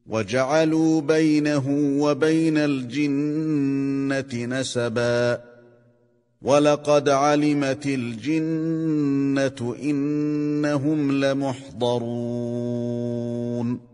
وجعلوا بينه وبين الجنة نسبا ولقد علمت الجنة إنهم لمحضرون